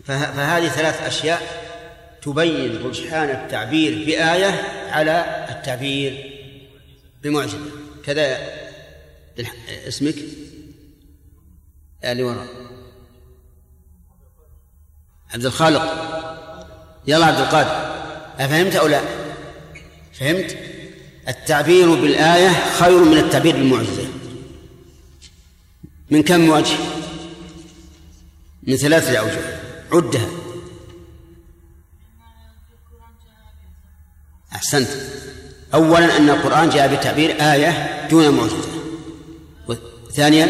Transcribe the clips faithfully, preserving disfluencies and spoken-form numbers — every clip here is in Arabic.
فهذه ثلاث أشياء تبين رجحان التعبير بآية على التعبير بمعجزة. كذا اسمك اللي وراء عبد الخالق. يلا عبد القادر، أفهمت أو لا؟ فهمت؟ التعبير بالآية خير من التعبير بالمعجزة. من كم وجه؟ من ثلاثة أوجه، عدها. أحسنت. أولا أن القرآن جاء بتعبير آية دون معجزة. ثانيا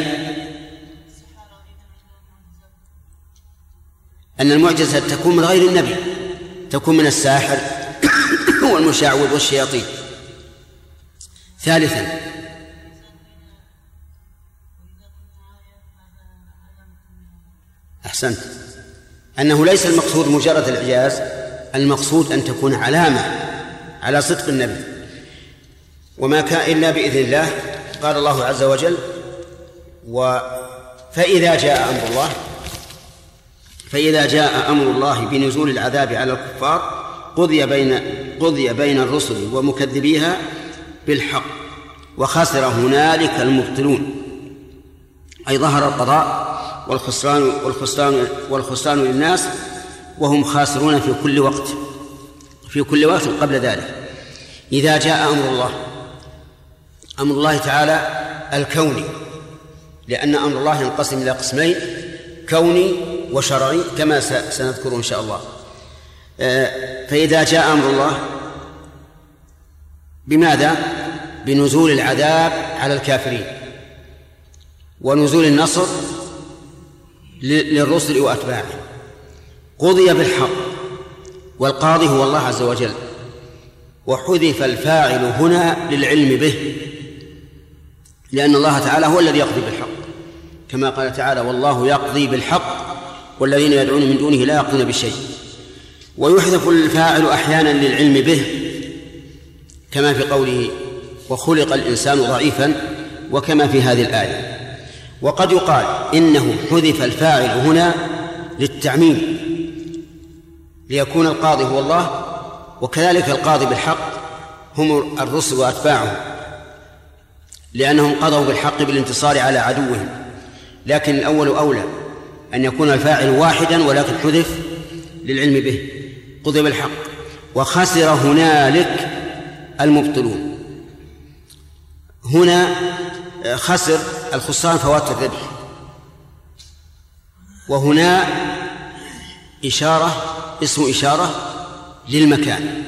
أن المعجزة تكون من غير النبي، تكون من الساحر والمشعوذ والشياطين. ثالثا أحسنت أنه ليس المقصود مجرد الإعجاز، المقصود أن تكون علامة على صدق النبي. وما كان إلا بإذن الله. قال الله عز وجل: فإذا جاء أمر الله فإذا جاء أمر الله بنزول العذاب على الكفار قضي بين قضي بين الرسل ومكذبيها بالحق وخسر هنالك المبطلون. أي ظهر القضاء والخسران والخسران والخسران للناس وهم خاسرون في كل وقت في كل وقت قبل ذلك. إذا جاء أمر الله، أمر الله تعالى الكوني، لأن أمر الله ينقسم إلى قسمين: كوني وشرعي كما سنذكر إن شاء الله. فإذا جاء أمر الله بماذا؟ بنزول العذاب على الكافرين ونزول النصر للرسل وأتباعهم. قضي بالحق، والقاضي هو الله عز وجل، وحذف الفاعل هنا للعلم به، لأن الله تعالى هو الذي يقضي بالحق، كما قال تعالى: والله يقضي بالحق والذين يدعون من دونه لا يقضون بشيء. ويحذف الفاعل أحيانا للعلم به، كما في قوله: وخلق الإنسان ضعيفا، وكما في هذه الآية. وقد يقال إنه حذف الفاعل هنا للتعميم، ليكون القاضي هو الله، وكذلك القاضي بالحق هم الرسل وأتباعهم، لأنهم قضوا بالحق بالانتصار على عدوهم. لكن الأول أولى أن يكون الفاعل واحدا، ولكن حذف للعلم به. قضي بالحق وخسر هنالك المبطلون. هنا خسر الخسران فوات الربح، وهنا إشارة اسم إشارة للمكان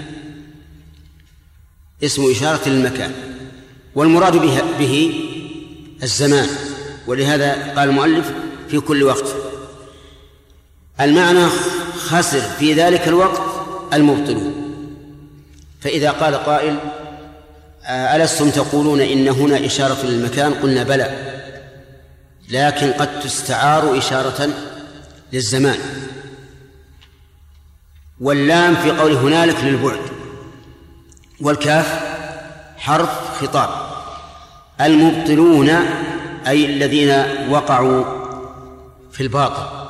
اسم إشارة للمكان والمراد به, به الزمان، ولهذا قال المؤلف في كل وقت. المعنى خسر في ذلك الوقت المبطلون. فإذا قال قائل: ألستم تقولون إن هنا إشارة للمكان؟ قلنا: بلى، لكن قد تستعار إشارة للزمان. واللام في قول هنالك للبعد، والكاف حرف خطاب. المبطلون أي الذين وقعوا في الباطل،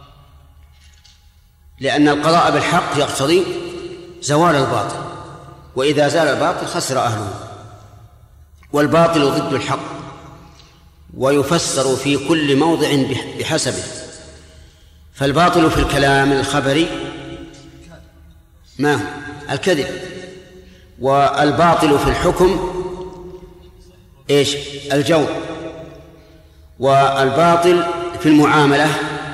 لأن القضاء بالحق يقتضي زوال الباطل، وإذا زال الباطل خسر أهله. والباطل ضد الحق، ويفسر في كل موضع بحسبه. فالباطل في الكلام الخبري ما هو؟ الكذب. والباطل في الحكم إيش؟ الجور. والباطل في المعاملة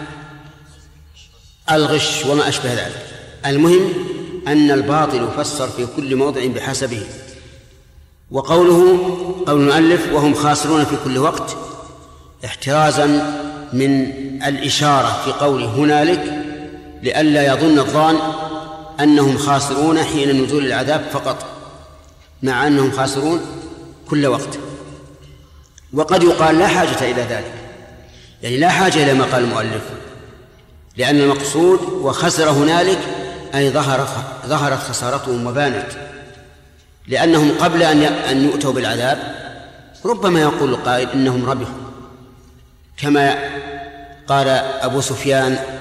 الغش وما أشبه ذلك. المهم أن الباطل يفسر في كل موضع بحسبه. وقوله قول المؤلف: وهم خاسرون في كل وقت، احترازا من الإشارة في قوله هنالك، لئلا يظن الظان أنهم خاسرون حين نزول العذاب فقط، مع أنهم خاسرون كل وقت. وقد يقال لا حاجة إلى ذلك، يعني لا حاجة إلى ما قال المؤلف، لأن المقصود وخسر هنالك أي ظهرت ظهرت خسارتهم وبانت، لأنهم قبل أن يؤتوا بالعذاب ربما يقول القائل إنهم ربحوا، كما قال أبو سفيان